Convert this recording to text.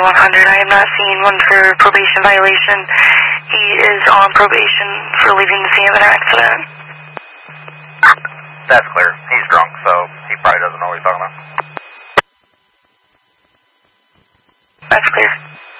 100. I have not seen one for probation violation. He is on probation for leaving the scene of an accident. That's clear. He's drunk, so he probably doesn't know what he's talking about. That's clear.